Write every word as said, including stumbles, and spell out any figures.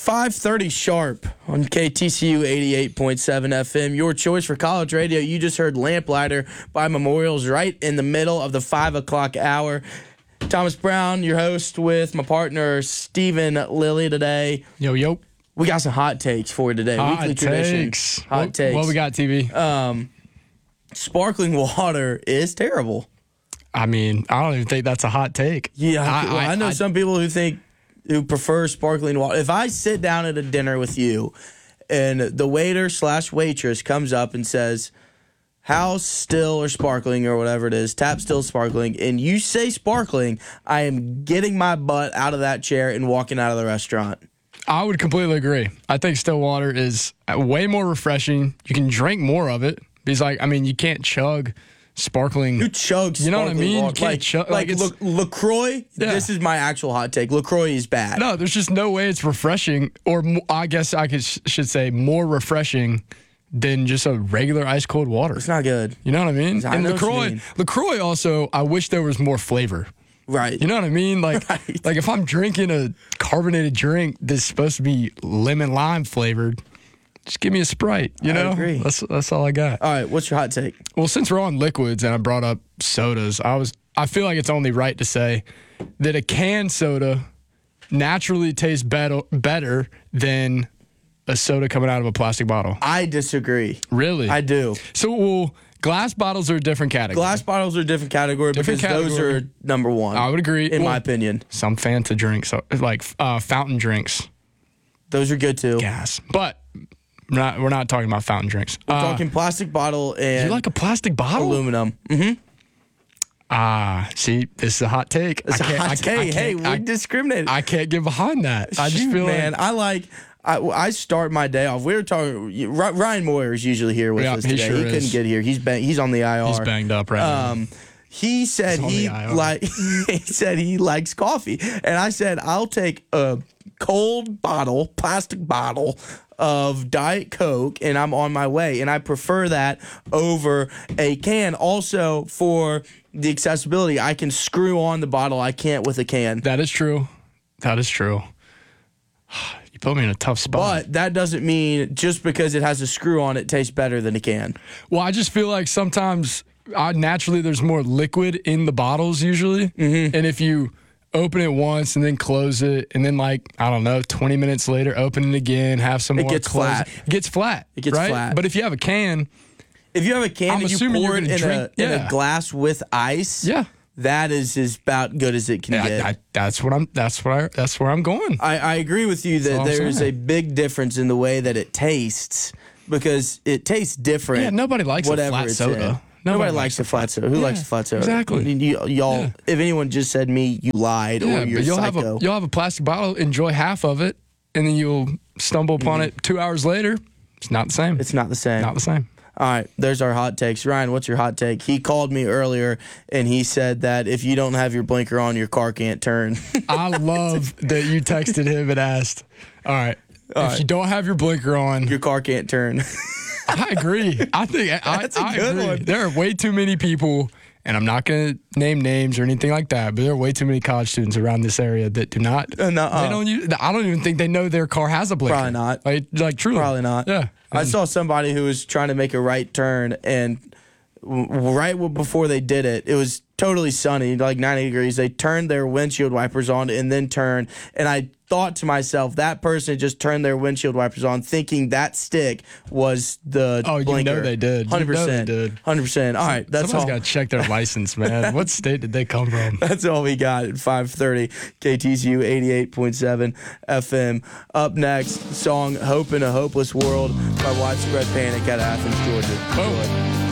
five thirty sharp on K T C U eighty-eight point seven F M. Your choice for college radio. You just heard Lamplighter by Memorials right in the middle of the five o'clock hour. Thomas Brown, your host, with my partner, Stephen Lilly today. Yo, yo. We got some hot takes for you today. Hot Weekly takes. tradition. Hot what, takes. What we got, T V? Um, sparkling water is terrible. I mean, I don't even think that's a hot take. Yeah, I, well, I, I know I, some people who think who prefer sparkling water. If I sit down at a dinner with you and the waiter slash waitress comes up and says, house still or sparkling or whatever it is, tap still sparkling, and you say sparkling, I am getting my butt out of that chair and walking out of the restaurant. I would completely agree. I think still water is way more refreshing. You can drink more of it. Because, like, I mean, you can't chug sparkling. Who chugs You know what I sparkling mean? water? You can't like, chug- like, like, it's- La- LaCroix, Yeah. this is my actual hot take. LaCroix is bad. No, there's just no way it's refreshing, or mo- I guess I could should say more refreshing than just a regular ice cold water. It's not good. You know what I mean? I and know what you LaCroix, mean. LaCroix also, I wish there was more flavor. Right. You know what I mean? Like, Right. like if I'm drinking a carbonated drink that's supposed to be lemon lime flavored, just give me a Sprite. You I know, agree. that's that's all I got. All right, what's your hot take? Well, since we're on liquids and I brought up sodas, I was I feel like it's only right to say that a canned soda naturally tastes better better than a soda coming out of a plastic bottle. I disagree. Really? I do. So, well, glass bottles are a different category. Glass bottles are a different category Different because those category. are number one. I would agree. In Well, my opinion. Some Fanta drinks, so- like uh, fountain drinks, Those are good too. gas. But we're not, we're not talking about fountain drinks. We're Uh, talking plastic bottle and you like a plastic bottle? aluminum. Mm-hmm. Ah, see, this is a hot take. It's I a can't- hot I can't- I take. Hey, can't- we I- discriminate. I can't get behind that. I just Shoot, feel man, like I like. I, I start my day off. We were talking. Ryan Moyer is usually here with Yeah, us he today. sure he is. couldn't get here. He's bang, he's on the I R. he's banged up right now. Um, he said He's on he the I R. like he said he likes coffee, and I said I'll take a cold bottle, plastic bottle of Diet Coke, and I'm on my way. And I prefer that over a can. Also for the accessibility, I can screw on the bottle. I can't with a can. That is true. That is true. You put me in a tough spot. But that doesn't mean just because it has a screw on it tastes better than a can. Well, I just feel like sometimes uh, naturally there's more liquid in the bottles usually. Mm-hmm. And if you open it once and then close it, and then like, I don't know, twenty minutes later, open it again, have some It more. gets close flat. It gets flat. It gets right? flat. But if you have a can, If you have a can I'm and you assuming pour you're it gonna in, drink- a, in yeah. a glass with ice, yeah. that is as about good as it can Yeah, get. I, I, that's what I'm. That's what I. That's where I'm going. I, I agree with you that all I'm there is a saying. big difference in the way that it tastes because it tastes different. Yeah, nobody likes a whatever flat it's soda. in. Nobody Nobody, likes likes a flat soda. Who Yeah, likes a flat soda? exactly. I mean, you, y'all, Yeah. if anyone just said me, you lied Yeah, or you're but you'll psycho. have a you'll have a plastic bottle, enjoy half of it, and then you'll stumble upon it two hours later. It's not the same. Mm-hmm. It's not the same. not the same. All right, there's our hot takes. Ryan, what's your hot take? He called me earlier, and he said that if you don't have your blinker on, your car can't turn. I love that you texted him and asked. All right, All if right. you don't have your blinker on, Your car can't turn. I agree. I think I, That's a I good agree. one. There are way too many people, and I'm not going to name names or anything like that, but there are way too many college students around this area that do not. Uh, nuh-uh. They don't use, I don't even think they know their car has a blinker. Probably not. Like, like truly. Probably not. Yeah. I saw somebody who was trying to make a right turn, and w- right w- before they did it, it was totally sunny, like ninety degrees. They turned their windshield wipers on and then turned, and I thought to myself, that person just turned their windshield wipers on, thinking that stick was the Oh, you blinker. know they did. You Hundred know they percent. did. Hundred percent. All right, that's Somebody's all. got to check their license, man. What state did they come from? That's all we got at five thirty. K T C U eighty-eight point seven F M. Up next, song "Hope in a Hopeless World" by Widespread Panic out of Athens, Georgia. Oh. Enjoy.